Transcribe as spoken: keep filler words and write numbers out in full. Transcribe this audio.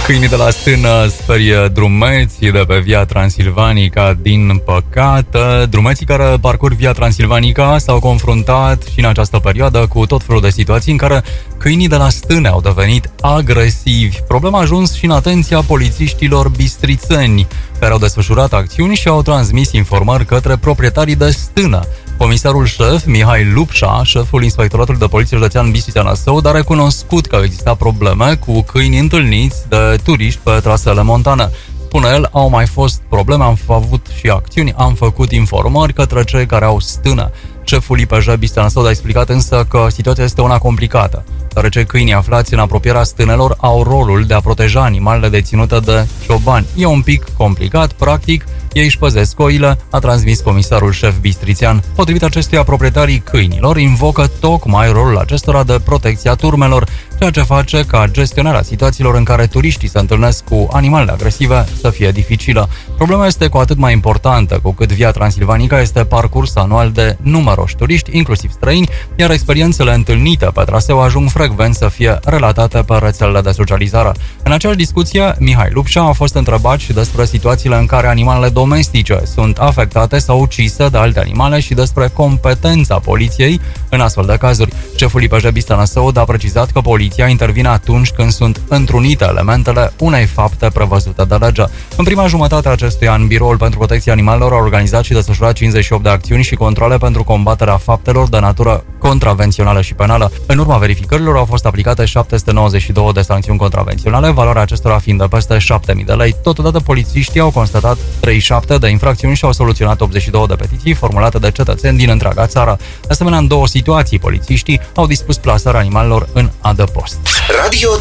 Câinii de la stână sperie drumeții de pe Via Transilvanica, din păcate. Drumeții care parcurg Via Transilvanica s-au confruntat și în această perioadă cu tot felul de situații în care câinii de la stâne au devenit agresivi. Problema a ajuns și în atenția polițiștilor bistrițeni, care au desfășurat acțiuni și au transmis informări către proprietarii de stână. Comisarul șef, Mihai Lupșa, șeful Inspectoratului de Poliție Județean Bistrița-Năsăud, a recunoscut că au existat probleme cu câini întâlniți de turiști pe trasele montane. Spune el, au mai fost probleme, am avut și acțiuni, am făcut informări către cei care au stână. Șeful I P J Bistrița-Năsăud a explicat însă că situația este una complicată, deoarece câinii aflați în apropierea stânelor au rolul de a proteja animalele deținute de ciobani. E un pic complicat, practic, ei își păzesc oile, a transmis comisarul șef bistrițean. Potrivit acestuia, proprietarii câinilor invocă tocmai rolul acestora de protecția turmelor, ceea ce face ca gestionarea situațiilor în care turiștii se întâlnesc cu animalele agresive să fie dificilă. Problema este cu atât mai importantă, cu cât Via Transilvanica este parcurs anual de numeroși turiști, inclusiv străini, iar experiențele întâlnite pe traseu ajung frecvent să fie relatate pe rețelele de socializare. În aceeași discuție, Mihai Lupșa a fost întrebat și despre situațiile în care animalele domestice sunt afectate sau ucise de alte animale și despre competența poliției în astfel de cazuri. Șeful I P J Bistrița-Năsăud a precizat că poliția intervine atunci când sunt întrunite elementele unei fapte prevăzute de lege. În prima jumătate a acestui an, Biroul pentru Protecția Animalelor a organizat și desfășurat cincizeci și opt de acțiuni și controle pentru combaterea faptelor de natură contravențională și penală. În urma verificărilor au fost aplicate șapte sute nouăzeci și doi de sancțiuni contravenționale, valoarea acestora fiind de peste șapte mii de lei. Totodată, polițiștii au constatat treizeci și șapte de infracțiuni și au soluționat optzeci și două de petiții formulate de cetățeni din întreaga țară. De asemenea, în două situații, polițiștii au dispus plasarea animalelor în adăpost. Radio